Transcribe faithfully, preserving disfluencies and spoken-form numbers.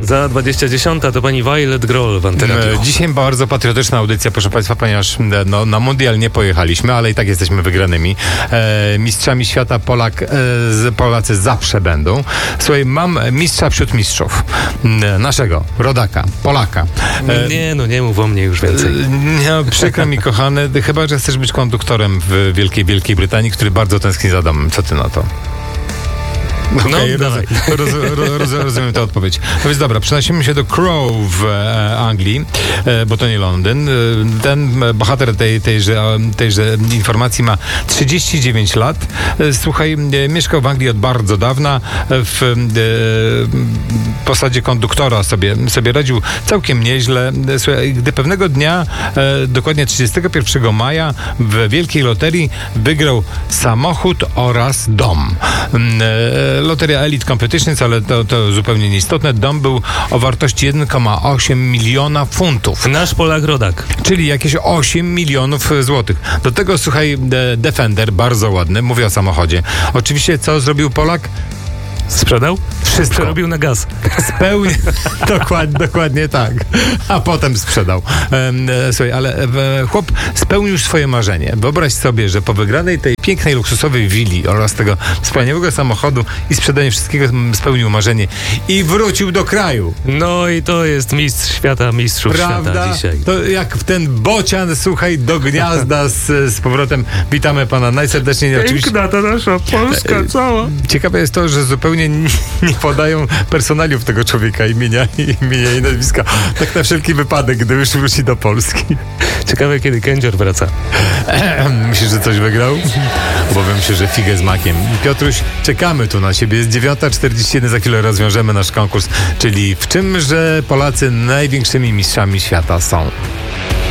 Za dwadzieścia dziesiąta to pani Violet Groll w Antyradiu. Dzisiaj bardzo patriotyczna audycja, proszę Państwa, ponieważ no, na mundial nie pojechaliśmy, ale i tak jesteśmy wygranymi. E, mistrzami świata Polak, e, Polacy zawsze będą. Słuchaj, mam mistrza wśród mistrzów. E, naszego, rodaka, Polaka. E, nie, no nie mów o mnie już więcej. E, no, przykro mi, kochany, chyba że chcesz być konduktorem w Wielkiej Wielkiej Brytanii, który bardzo tęskni za domem. Co ty na to? Okay, no, roz, roz, roz, roz, rozumiem tę odpowiedź. No więc dobra, przenosimy się do Crow w e, Anglii, e, bo to nie Londyn. E, ten bohater tej, tejże, tejże informacji ma trzydzieści dziewięć lat. E, słuchaj, e, mieszkał w Anglii od bardzo dawna. W e, posadzie konduktora sobie, sobie radził całkiem nieźle. E, słuchaj, gdy pewnego dnia, e, dokładnie trzydziestego pierwszego maja, w wielkiej loterii wygrał samochód oraz dom. E, Loteria Elite Competitions, ale to, to zupełnie nieistotne. Dom był o wartości jeden przecinek osiem miliona funtów. Nasz Polak rodak. Czyli jakieś osiem milionów złotych. Do tego, słuchaj, Defender, bardzo ładny, mówię o samochodzie. Oczywiście, co zrobił Polak? Sprzedał? Wszystko. Przerobił na gaz. Spełnił. dokładnie, dokładnie tak. A potem sprzedał. Ehm, słuchaj, ale e, chłop spełnił swoje marzenie. Wyobraź sobie, że po wygranej tej pięknej, luksusowej willi oraz tego wspaniałego samochodu i sprzedaniu wszystkiego spełnił marzenie i wrócił do kraju. No i to jest mistrz świata, mistrzów Prawda? świata dzisiaj. To jak w ten bocian, słuchaj, do gniazda z, z powrotem. Witamy pana najserdeczniej. Piękna ta nasza Polska cała. Ciekawe jest to, że zupełnie nie, nie podają personaliów tego człowieka, imienia, imienia i nazwiska. Tak na wszelki wypadek, gdy już wróci do Polski. Ciekawe, kiedy Kędzior wraca. Myślisz, że coś wygrał? Obawiam się, że figę z makiem. Piotruś, czekamy tu na siebie. Jest dziewiąta czterdzieści jeden, za chwilę rozwiążemy nasz konkurs, czyli w czymże Polacy największymi mistrzami świata są.